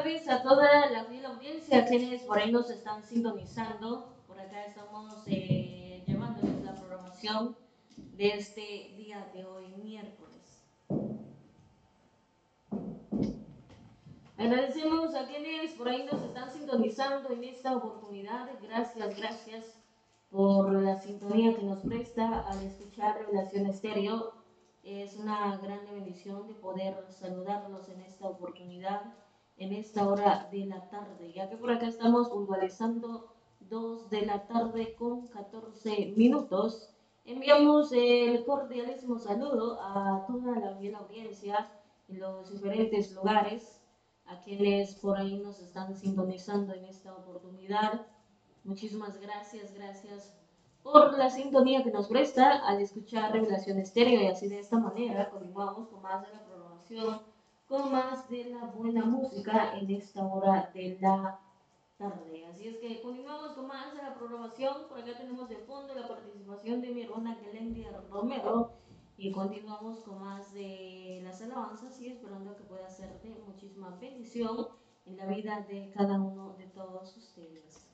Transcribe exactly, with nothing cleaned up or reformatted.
tardes a toda la fiel audiencia, quienes por ahí nos están sintonizando. Por acá estamos eh, llevándoles la programación de este día de hoy, miércoles. Agradecemos a quienes por ahí nos están sintonizando en esta oportunidad. Gracias, gracias por la sintonía que nos presta al escuchar Revelación Estéreo. Es una gran bendición de poder saludarlos en esta oportunidad, en esta hora de la tarde, ya que por acá estamos puntualizando dos de la tarde con catorce minutos. Enviamos el cordialísimo saludo a toda la fiel audiencia en los diferentes lugares, a quienes por ahí nos están sintonizando en esta oportunidad. Muchísimas gracias, gracias por la sintonía que nos presta al escuchar Revelación Estéreo, y así de esta manera continuamos con más de la programación, con más de la buena música en esta hora de la tarde. Así es que continuamos con más de la programación. Por acá tenemos de fondo la participación de mi hermana Gelendia Romero y continuamos con más de las alabanzas y esperando que pueda ser de muchísima bendición en la vida de cada uno de todos ustedes.